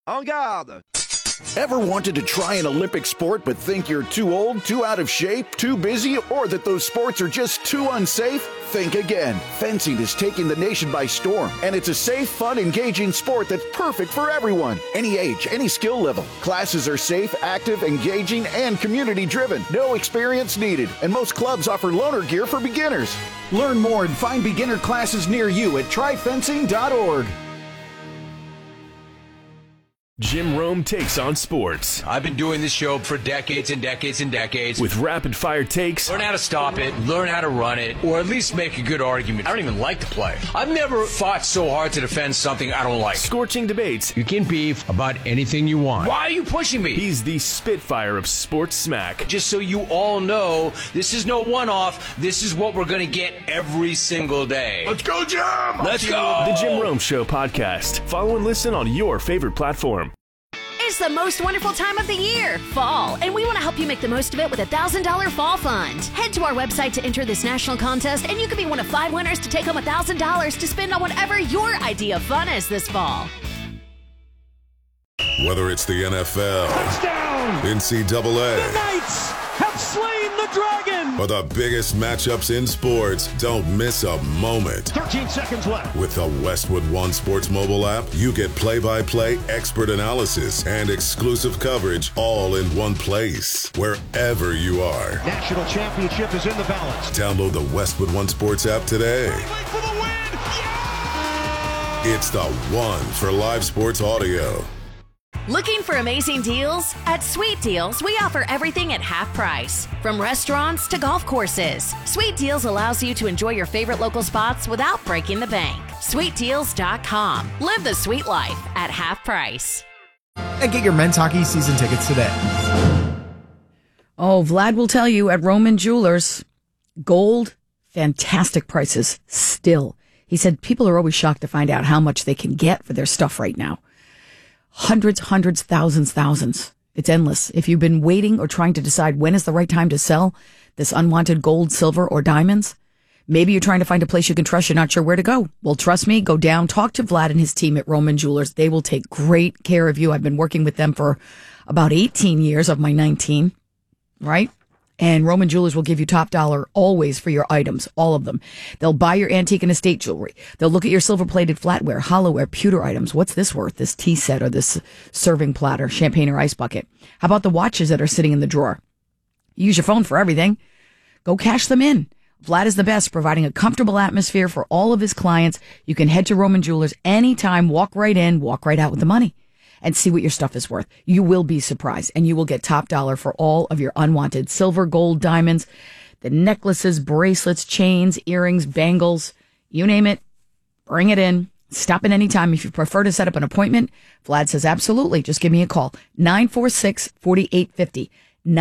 En garde! Ever wanted to try an Olympic sport but think you're too old, too out of shape, too busy, or that those sports are just too unsafe? Think again. Fencing is taking the nation by storm, and it's a safe, fun, engaging sport that's perfect for everyone. Any age, any skill level. Classes are safe, active, engaging, and community-driven. No experience needed, and most clubs offer loaner gear for beginners. Learn more and find beginner classes near you at tryfencing.org. Jim Rome takes on sports. I've been doing this show for decades and decades and decades. With rapid-fire takes. Learn how to stop it, learn how to run it, or at least make a good argument. I don't even like the play. I've never fought so hard to defend something I don't like. Scorching debates. You can beef about anything you want. Why are you pushing me? He's the Spitfire of sports smack. Just so you all know, this is no one-off. This is what we're going to get every single day. Let's go, Jim! Let's go! The Jim Rome Show podcast. Follow and listen on your favorite platform. It's the most wonderful time of the year, fall, and we want to help you make the most of it with a $1,000 fall fund. Head to our website to enter this national contest, and you could be one of 5 winners to take home $1,000 to spend on whatever your idea of fun is this fall. Whether it's the NFL, Touchdown! NCAA, The Knights have slain the dragon! or the biggest matchups in sports, don't miss a moment. 13 seconds left. With the Westwood One Sports mobile app, you get play-by-play expert analysis and exclusive coverage all in one place, wherever you are. National championship is in the balance. Download the Westwood One Sports app today. For the win! Yeah! It's the one for live sports audio. Looking for amazing deals? At Sweet Deals, we offer everything at half price. From restaurants to golf courses, Sweet Deals allows you to enjoy your favorite local spots without breaking the bank. SweetDeals.com. Live the sweet life at half price. And get your men's hockey season tickets today. Oh, Vlad will tell you at Roman Jewelers, gold, fantastic prices still. He said people are always shocked to find out how much they can get for their stuff right now. Hundreds, thousands. It's endless. If you've been waiting or trying to decide when is the right time to sell this unwanted gold, silver, or diamonds, maybe you're trying to find a place you can trust, you're not sure where to go. Well, trust me, go down, talk to Vlad and his team at Roman Jewelers. They will take great care of you. I've been working with them for about 18 years of my 19, right? And Roman Jewelers will give you top dollar always for your items, all of them. They'll buy your antique and estate jewelry. They'll look at your silver-plated flatware, hollowware, pewter items. What's this worth, this tea set or this serving platter, champagne or ice bucket? How about the watches that are sitting in the drawer? You use your phone for everything. Go cash them in. Vlad is the best, providing a comfortable atmosphere for all of his clients. You can head to Roman Jewelers anytime, walk right in, walk right out with the money, and see what your stuff is worth. You will be surprised, and you will get top dollar for all of your unwanted silver, gold, diamonds, the necklaces, bracelets, chains, earrings, bangles, you name it. Bring it in. Stop in any time. If you prefer to set up an appointment, Vlad says absolutely. Just give me a call. 946-4850.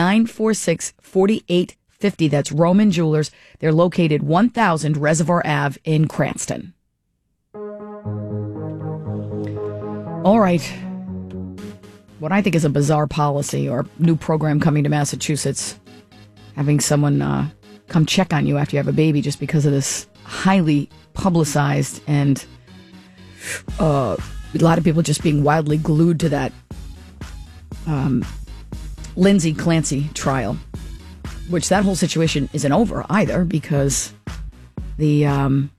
946-4850. That's Roman Jewelers. They're located 1000 Reservoir Ave in Cranston. All right. What I think is a bizarre policy or new program coming to Massachusetts, having someone come check on you after you have a baby just because of this highly publicized and a lot of people just being wildly glued to that Lindsay Clancy trial, which that whole situation isn't over either because they're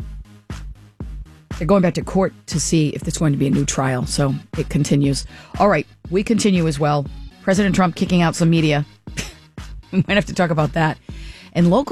going back to court to see if there's going to be a new trial. So it continues. All right, we continue as well. President Trump kicking out some media. We might have to talk about that. And local